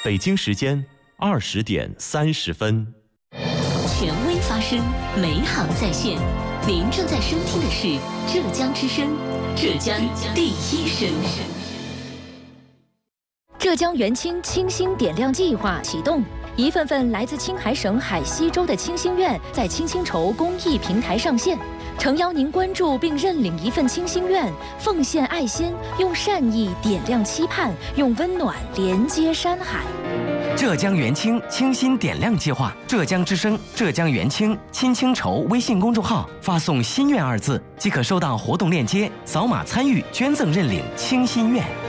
北京时间20:30。 权威发声，美好在线。您正在收听的是浙江之声，浙江第一声。 浙江元清清新点亮计划启动，一份份来自青海省海西州的清心愿在青青筹公益平台上线，诚邀您关注并认领一份清心愿，奉献爱心，用善意点亮期盼，用温暖连接山海。 浙江元清清新点亮计划，浙江之声、浙江元清青青筹微信公众号发送“心愿”2字，即可收到活动链接，扫码参与捐赠认领清心愿。